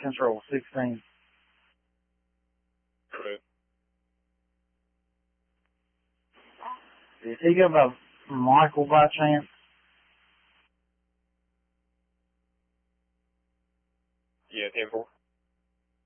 Control 16. Correct. Is he go by Michael by chance? Yeah, 10-4.